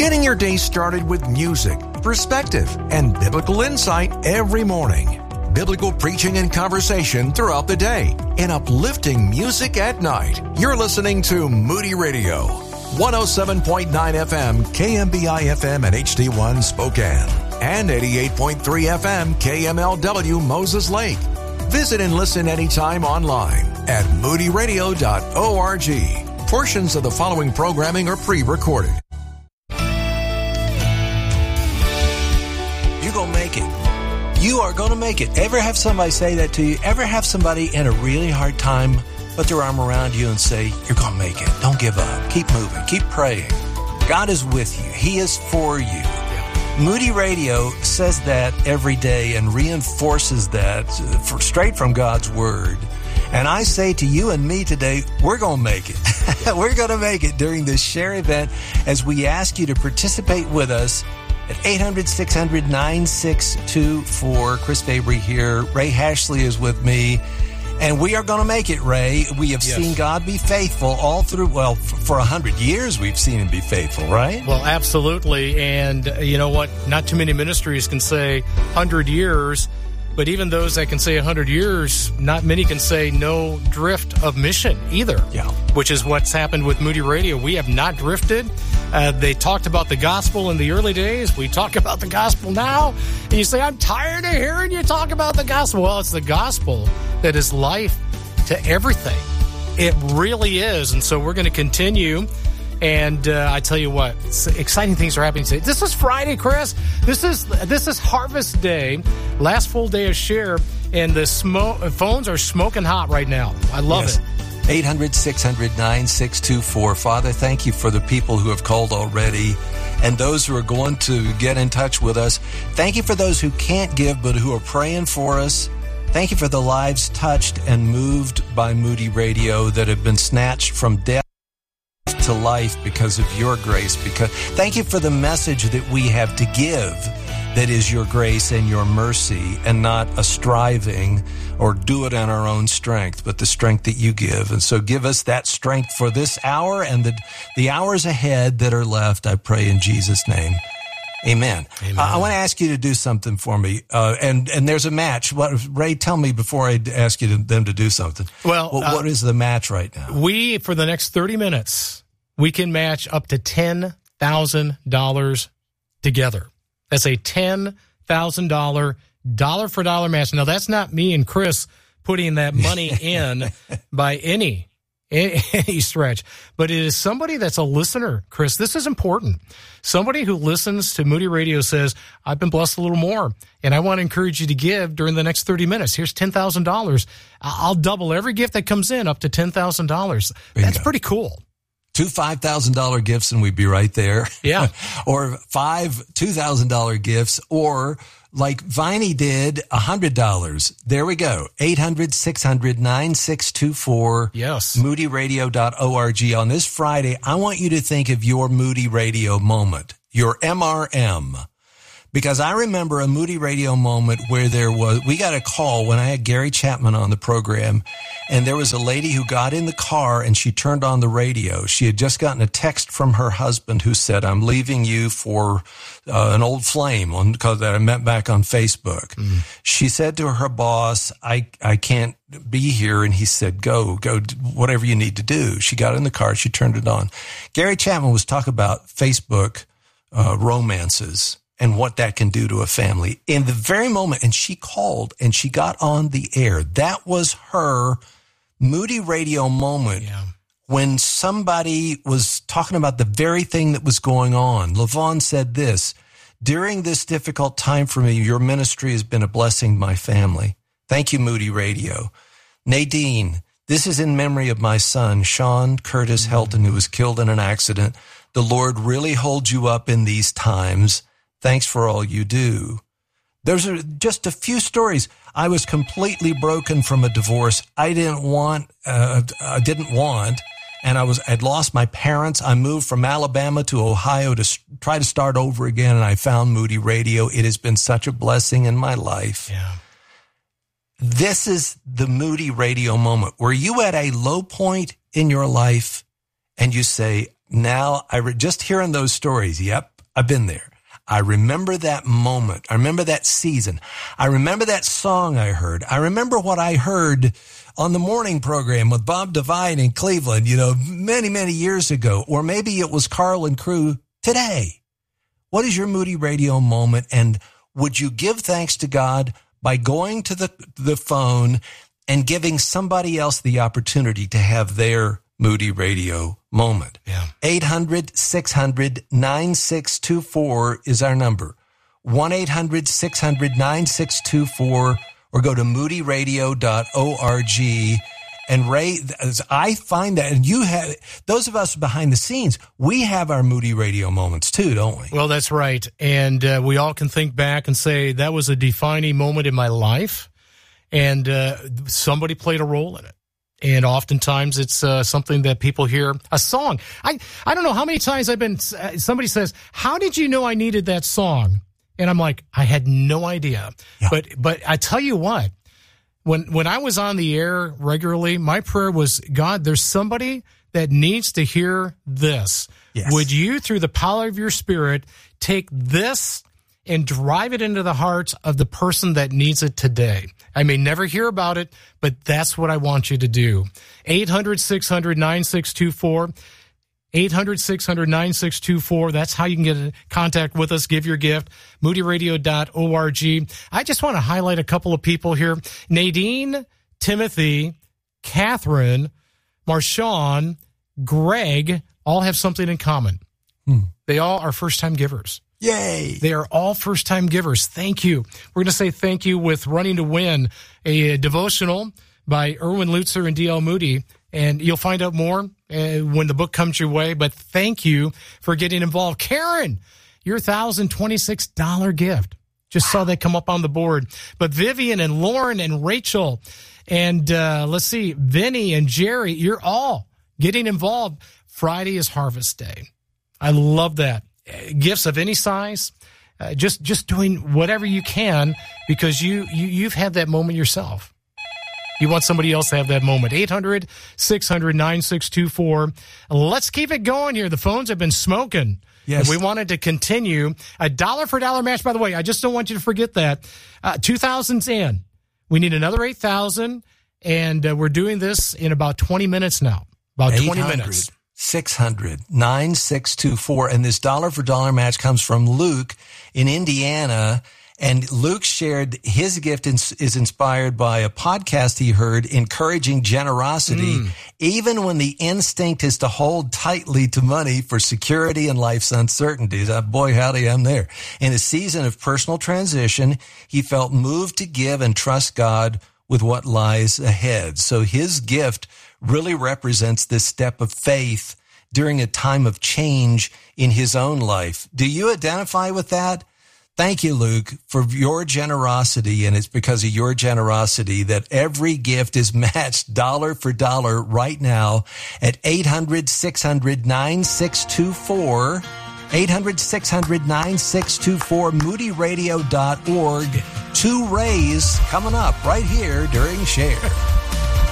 Getting your day started with music, perspective, and biblical insight every morning. Biblical preaching and conversation throughout the day, and uplifting music at night. You're listening to Moody Radio, 107.9 FM, KMBI FM and HD1 Spokane, and 88.3 FM, KMLW Moses Lake. Visit and listen anytime online at moodyradio.org. Portions of the following programming are pre-recorded. You're going to make it. You are going to make it. Ever have somebody say that to you? Ever have somebody in a really hard time put their arm around you and say, you're going to make it. Don't give up. Keep moving. Keep praying. God is with you. He is for you. Moody Radio says that every day and reinforces that straight from God's Word. And I say to you and me today, we're going to make it. We're going to make it during this share event as we ask you to participate with us at 800-600-9624. Chris Fabry here. Ray Hashley is with me. And we are going to make it, Ray. We have seen God be faithful all through, well, for 100 years we've seen Him be faithful, right? Well, absolutely. And you know what? Not too many ministries can say 100 years. But even those that can say 100 years, not many can say no drift of mission either. Yeah. Which is what's happened with Moody Radio. We have not drifted. They talked about the gospel in the early days. We talk about the gospel now. And you say, I'm tired of hearing you talk about the gospel. Well, it's the gospel that is life to everything. It really is. And so we're going to continue. And I tell you what, exciting things are happening today. This is Friday, Chris. This is Harvest Day, last full day of share, and the phones are smoking hot right now. I love it. 800-600-9624. Father, thank you for the people who have called already and those who are going to get in touch with us. Thank you for those who can't give but who are praying for us. Thank you for the lives touched and moved by Moody Radio that have been snatched from death to life because of your grace. Thank you for the message that we have to give, that is your grace and your mercy, and not a striving or do it on our own strength, but the strength that you give. And so give us that strength for this hour and the hours ahead that are left, I pray in Jesus' name. Amen. I want to ask you to do something for me. And there's a match. Ray, tell me before I ask them to do something. Well, what is the match right now? We, for the next 30 minutes, we can match up to $10,000 together. That's a $10,000 dollar-for-dollar match. Now, that's not me and Chris putting that money in by any stretch, but it is somebody that's a listener, Chris. This is important. Somebody who listens to Moody Radio says, I've been blessed a little more, and I want to encourage you to give during the next 30 minutes. Here's $10,000. I'll double every gift that comes in up to $10,000. That's pretty cool. 2 $5,000 gifts and we'd be right there. Yeah. Or 5 $2,000 gifts, or like Viney did, $100. There we go. 800-600-9624. Yes. moodyradio.org. On this Friday, I want you to think of your Moody Radio moment, your MRM. Because I remember a Moody Radio moment where we got a call when I had Gary Chapman on the program, and there was a lady who got in the car and she turned on the radio. She had just gotten a text from her husband who said, I'm leaving you for an old flame that I met back on Facebook. She said to her boss, I can't be here. And he said, go, whatever you need to do. She got in the car. She turned it on. Gary Chapman was talking about Facebook romances and what that can do to a family in the very moment. And she called and she got on the air. That was her Moody Radio moment when somebody was talking about the very thing that was going on. LaVon said this, during this difficult time for me, your ministry has been a blessing to my family. Thank you, Moody Radio. Nadine, this is in memory of my son, Sean Curtis Helton, who was killed in an accident. The Lord really holds you up in these times. Thanks for all you do. Those are just a few stories. I was completely broken from a divorce I didn't want, and I'd lost my parents. I moved from Alabama to Ohio to try to start over again, and I found Moody Radio. It has been such a blessing in my life. Yeah. This is the Moody Radio moment. Were you at a low point in your life and you say, now, just hearing those stories, yep, I've been there. I remember that moment. I remember that season. I remember that song I heard. I remember what I heard on the morning program with Bob Devine in Cleveland, many, many years ago. Or maybe it was Carl and crew today. What is your Moody Radio moment? And would you give thanks to God by going to the phone and giving somebody else the opportunity to have their Moody Radio moment? Yeah. 800-600-9624 is our number. 1-800-600-9624, or go to moodyradio.org. And Ray, I find that, and you have, those of us behind the scenes, we have our Moody Radio moments too, don't we? Well, that's right. And we all can think back and say that was a defining moment in my life, and somebody played a role in it. And oftentimes it's something that people hear, a song. I don't know how many times somebody says, how did you know I needed that song? And I'm like, I had no idea. Yeah. But I tell you what, when I was on the air regularly, my prayer was, God, there's somebody that needs to hear this. Yes. Would you, through the power of your Spirit, take this and drive it into the heart of the person that needs it today? I may never hear about it, but that's what I want you to do. 800-600-9624. 800-600-9624. That's how you can get in contact with us. Give your gift. moodyradio.org. I just want to highlight a couple of people here. Nadine, Timothy, Catherine, Marshawn, Greg all have something in common. They all are first-time givers. Yay! They are all first-time givers. Thank you. We're going to say thank you with Running to Win, a devotional by Erwin Lutzer and D.L. Moody. And you'll find out more when the book comes your way. But thank you for getting involved. Karen, your $1,026 gift. Just saw that come up on the board. But Vivian and Lauren and Rachel and let's see, Vinny and Jerry, you're all getting involved. Friday is Harvest Day. I love that. Gifts of any size, just doing whatever you can, because you've had that moment yourself. You want somebody else to have that moment. 800-600-9624. Let's keep it going here. The phones have been smoking. Yes. And we wanted to continue. A dollar-for-dollar match, by the way. I just don't want you to forget that. 2,000's in. We need another 8,000, and we're doing this in about 20 minutes now. About 20 minutes. 600-9624. And this dollar-for-dollar match comes from Luke in Indiana. And Luke shared his gift is inspired by a podcast he heard, encouraging generosity, even when the instinct is to hold tightly to money for security and life's uncertainties. Boy, howdy, I'm there. In a season of personal transition, he felt moved to give and trust God with what lies ahead. So his gift really represents this step of faith during a time of change in his own life. Do you identify with that? Thank you, Luke, for your generosity, and it's because of your generosity that every gift is matched dollar for dollar right now at 800-600-9624, 800-600-9624, moodyradio.org. 2 Rays coming up right here during Share.